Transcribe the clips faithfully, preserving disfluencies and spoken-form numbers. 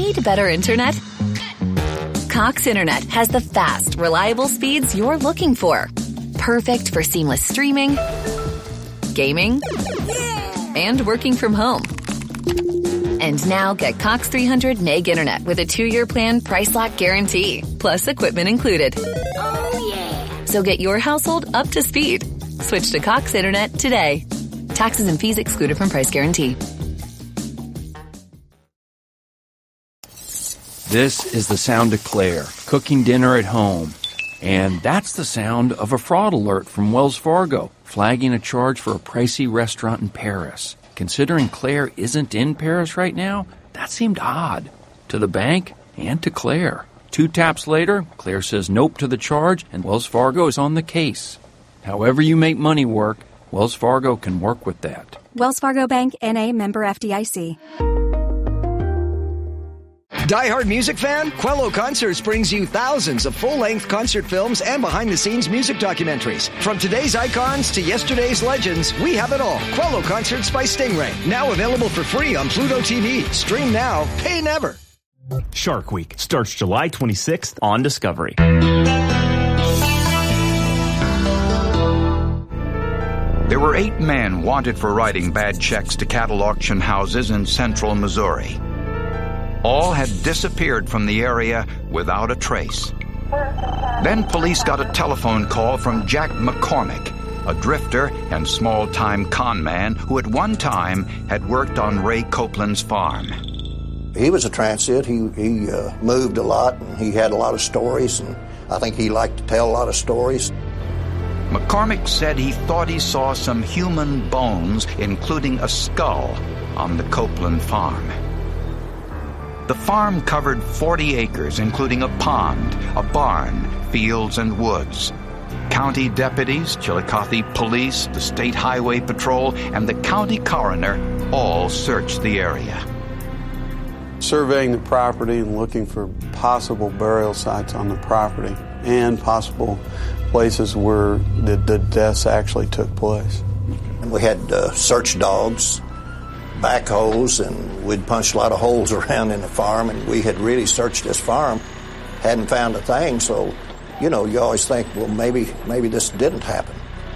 Need better internet? Cox Internet has the fast, reliable speeds you're looking for. Perfect for seamless streaming, gaming, and working from home. And now get Cox three hundred meg internet with a two-year plan price lock guarantee, plus equipment included. Oh, yeah. So get your household up to speed. Switch to Cox Internet today. Taxes and fees excluded from price guarantee. This is the sound of Claire, cooking dinner at home. And that's the sound of a fraud alert from Wells Fargo, flagging a charge for a pricey restaurant in Paris. Considering Claire isn't in Paris right now, that seemed odd. To the bank and to Claire. Two taps later, Claire says nope to the charge, and Wells Fargo is on the case. However you make money work, Wells Fargo can work with that. Wells Fargo Bank, N A, member F D I C. Die-hard music fan? Quello Concerts brings you thousands of full-length concert films and behind-the-scenes music documentaries. From today's icons to yesterday's legends, we have it all. Quello Concerts by Stingray. Now available for free on Pluto T V. Stream now, pay never. Shark Week starts July twenty-sixth on Discovery. There were eight men wanted for writing bad checks to cattle auction houses in central Missouri. All had disappeared from the area without a trace. Then police got a telephone call from Jack McCormick, a drifter and small-time con man who at one time had worked on Ray Copeland's farm. He was a transient. He, he uh, moved a lot, and he had a lot of stories, and I think he liked to tell a lot of stories. McCormick said he thought he saw some human bones, including a skull, on the Copeland farm. The farm covered forty acres, including a pond, a barn, fields, and woods. County deputies, Chillicothe Police, the State Highway Patrol, and the county coroner all searched the area. Surveying the property and looking for possible burial sites on the property and possible places where the, the deaths actually took place. And we had uh, search dogs, backhoes, and we'd punched a lot of holes around in the farm, and we had really searched this farm, hadn't found a thing, so, you know, you always think, well, maybe, maybe this didn't happen.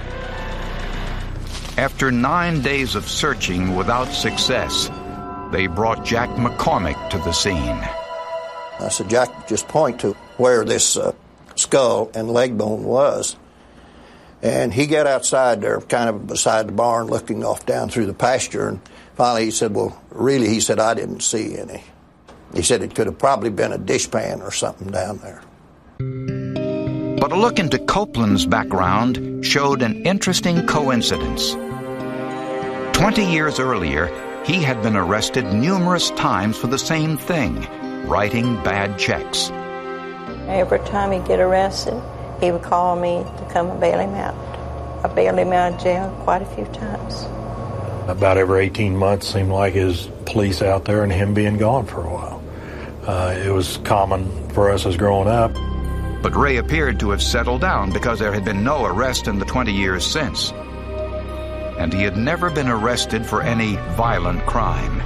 After nine days of searching without success, they brought Jack McCormick to the scene. I said, Jack, just point to where this uh, skull and leg bone was. And he got outside there, kind of beside the barn, looking off down through the pasture, and finally he said, well, really, he said, I didn't see any. He said it could have probably been a dishpan or something down there. But a look into Copeland's background showed an interesting coincidence. Twenty years earlier, he had been arrested numerous times for the same thing, writing bad checks. Every time he'd get arrested, he would call me to come and bail him out. I bailed him out of jail quite a few times. About every eighteen months seemed like his police out there and him being gone for a while. Uh, it was common for us as growing up. But Ray appeared to have settled down because there had been no arrest in the twenty years since. And he had never been arrested for any violent crime.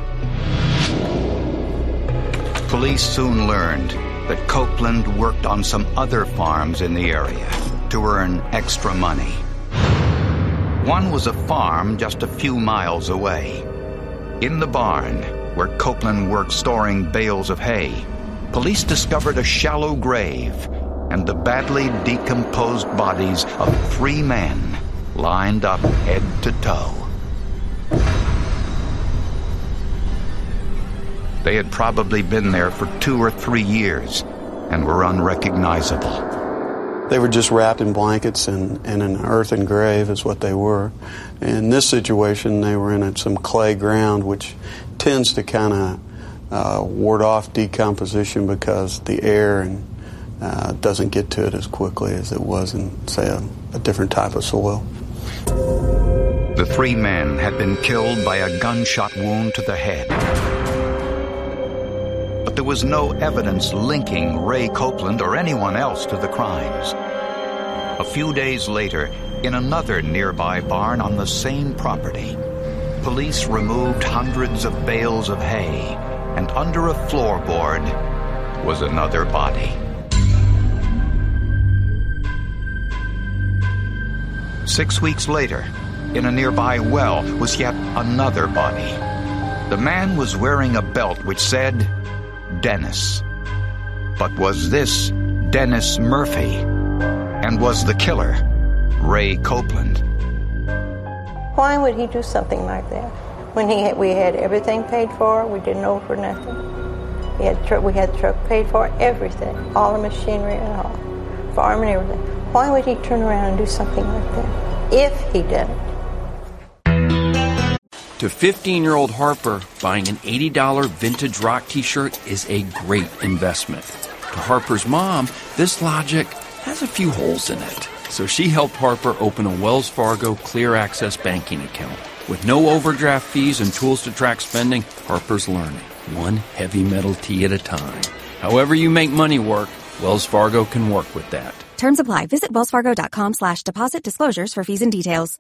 Police soon learned that Copeland worked on some other farms in the area to earn extra money. One was a farm just a few miles away. In the barn, where Copeland worked storing bales of hay, police discovered a shallow grave and the badly decomposed bodies of three men lined up head to toe. They had probably been there for two or three years and were unrecognizable. They were just wrapped in blankets and, and an earthen grave is what they were. In this situation, they were in some clay ground, which tends to kind of uh, ward off decomposition because the air and uh, doesn't get to it as quickly as it was in, say, a, a different type of soil. The three men had been killed by a gunshot wound to the head. But there was no evidence linking Ray Copeland or anyone else to the crimes. A few days later, in another nearby barn on the same property, police removed hundreds of bales of hay and under a floorboard was another body. Six weeks later, in a nearby well was yet another body. The man was wearing a belt which said Dennis. But was this Dennis Murphy? And was the killer Ray Copeland? Why would he do something like that? When he had, we had everything paid for, we didn't owe for nothing. We had, tr- we had the truck paid for, everything, all the machinery and all, farm and everything. Why would he turn around and do something like that if he didn't? To fifteen-year-old Harper, buying an eighty dollars vintage rock t-shirt is a great investment. To Harper's mom, this logic has a few holes in it. So she helped Harper open a Wells Fargo Clear Access banking account. With no overdraft fees and tools to track spending, Harper's learning, one heavy metal tea at a time. However you make money work, Wells Fargo can work with that. Terms apply. Visit wellsfargo.com slash deposit disclosures for fees and details.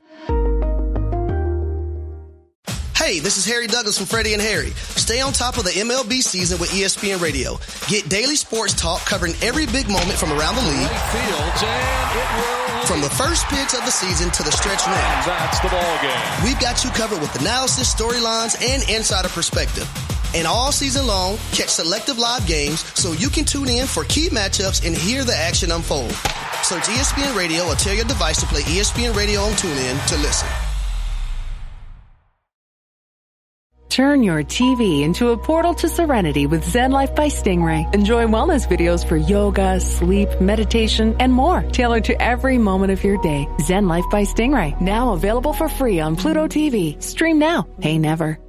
Hey, this is Harry Douglas from Freddie and Harry. Stay on top of the M L B season with E S P N Radio. Get daily sports talk covering every big moment from around the league. From the first pitch of the season to the stretch run. That's the ball game. We've got you covered with analysis, storylines, and insider perspective. And all season long, catch selective live games so you can tune in for key matchups and hear the action unfold. Search E S P N Radio or tell your device to play E S P N Radio on TuneIn to listen. Turn your T V into a portal to serenity with Zen Life by Stingray. Enjoy wellness videos for yoga, sleep, meditation, and more, tailored to every moment of your day. Zen Life by Stingray, now available for free on Pluto T V. Stream now, pay never.